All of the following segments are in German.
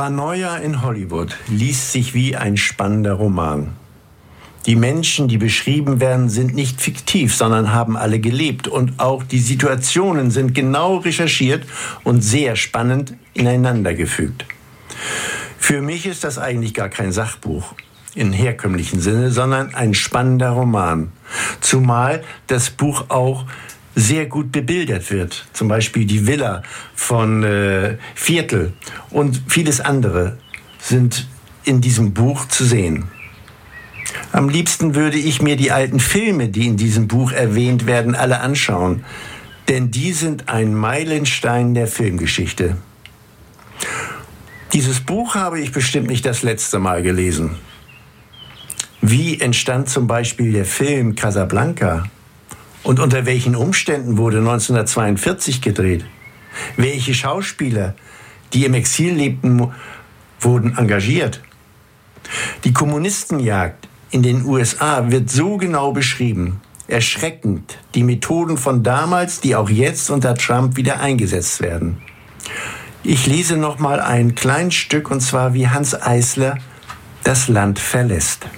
Paranoia in Hollywood liest sich wie ein spannender Roman. Die Menschen, die beschrieben werden, sind nicht fiktiv, sondern haben alle gelebt. Und auch die Situationen sind genau recherchiert und sehr spannend ineinandergefügt. Für mich ist das eigentlich gar kein Sachbuch im herkömmlichen Sinne, sondern ein spannender Roman. Zumal das Buch auch sehr gut bebildert wird. Zum Beispiel die Villa von Viertel und vieles andere sind in diesem Buch zu sehen. Am liebsten würde ich mir die alten Filme, die in diesem Buch erwähnt werden, alle anschauen. Denn die sind ein Meilenstein der Filmgeschichte. Dieses Buch habe ich bestimmt nicht das letzte Mal gelesen. Wie entstand zum Beispiel der Film Casablanca? Und unter welchen Umständen wurde 1942 gedreht? Welche Schauspieler, die im Exil lebten, wurden engagiert? Die Kommunistenjagd in den USA wird so genau beschrieben. Erschreckend, die Methoden von damals, die auch jetzt unter Trump wieder eingesetzt werden. Ich lese noch mal ein kleines Stück, und zwar wie Hanns Eisler das Land verlässt.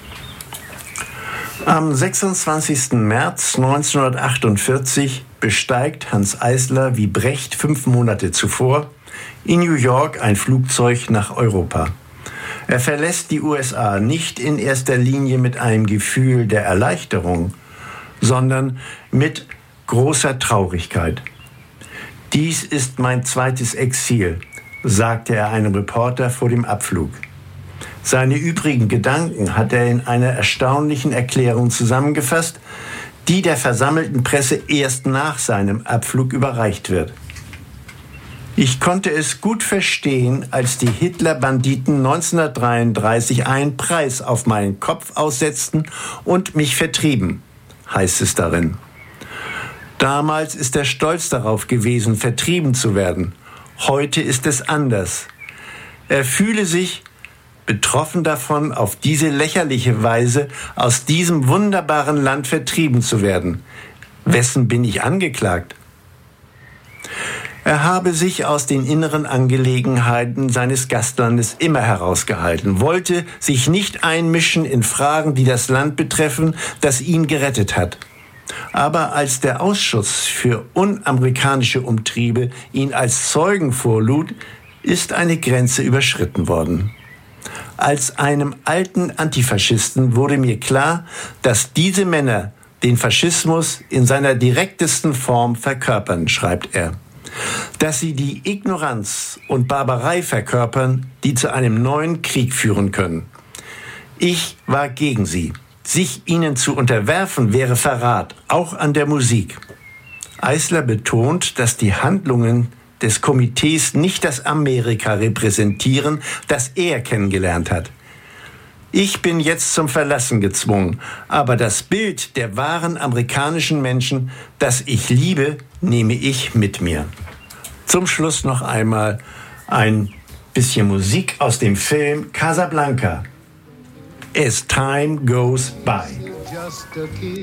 Am 26. März 1948 besteigt Hanns Eisler wie Brecht 5 Monate zuvor in New York ein Flugzeug nach Europa. Er verlässt die USA nicht in erster Linie mit einem Gefühl der Erleichterung, sondern mit großer Traurigkeit. Dies ist mein zweites Exil, sagte er einem Reporter vor dem Abflug. Seine übrigen Gedanken hat er in einer erstaunlichen Erklärung zusammengefasst, die der versammelten Presse erst nach seinem Abflug überreicht wird. Ich konnte es gut verstehen, als die Hitler-Banditen 1933 einen Preis auf meinen Kopf aussetzten und mich vertrieben, heißt es darin. Damals ist er stolz darauf gewesen, vertrieben zu werden. Heute ist es anders. Er fühle sich betroffen davon, auf diese lächerliche Weise aus diesem wunderbaren Land vertrieben zu werden. Wessen bin ich angeklagt? Er habe sich aus den inneren Angelegenheiten seines Gastlandes immer herausgehalten, wollte sich nicht einmischen in Fragen, die das Land betreffen, das ihn gerettet hat. Aber als der Ausschuss für unamerikanische Umtriebe ihn als Zeugen vorlud, ist eine Grenze überschritten worden. Als einem alten Antifaschisten wurde mir klar, dass diese Männer den Faschismus in seiner direktesten Form verkörpern, schreibt er. Dass sie die Ignoranz und Barbarei verkörpern, die zu einem neuen Krieg führen können. Ich war gegen sie. Sich ihnen zu unterwerfen wäre Verrat, auch an der Musik. Eisler betont, dass die Handlungen des Komitees nicht das Amerika repräsentieren, das er kennengelernt hat. Ich bin jetzt zum Verlassen gezwungen, aber das Bild der wahren amerikanischen Menschen, das ich liebe, nehme ich mit mir. Zum Schluss noch einmal ein bisschen Musik aus dem Film Casablanca. As Time Goes By.